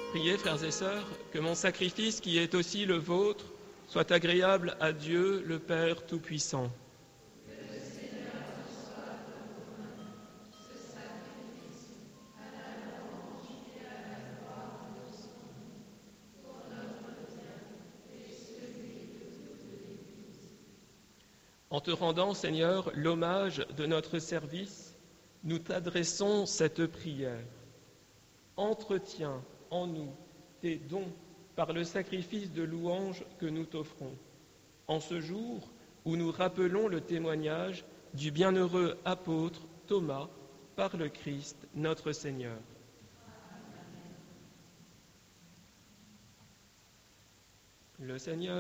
Priez, frères et sœurs, que mon sacrifice, qui est aussi le vôtre, soit agréable à Dieu, le Père Tout-Puissant. En te rendant, Seigneur, l'hommage de notre service, nous t'adressons cette prière. Entretiens en nous tes dons par le sacrifice de louange que nous t'offrons. En ce jour où nous rappelons le témoignage du bienheureux apôtre Thomas par le Christ notre Seigneur. Le Seigneur